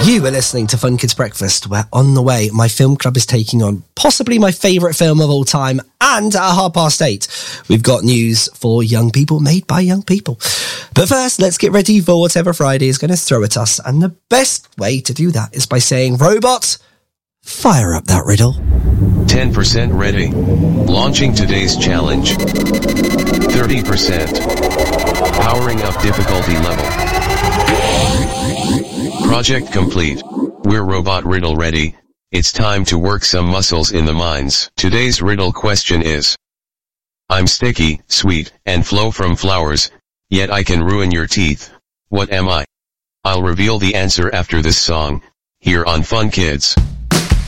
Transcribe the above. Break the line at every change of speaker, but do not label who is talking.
You are listening to Fun Kids Breakfast, where on the way, my film club is taking on possibly my favourite film of all time, and at 8:30, we've got news for young people made by young people. But first, let's get ready for whatever Friday is going to throw at us, and the best way to do that is by saying, Robot, fire up that riddle.
10% ready. Launching today's challenge. 30%. Powering up difficulty level. Project complete. We're robot riddle ready. It's time to work some muscles in the minds. Today's riddle question is: I'm sticky, sweet, and flow from flowers, yet I can ruin your teeth. What am I? I'll reveal the answer after this song, here on Fun Kids.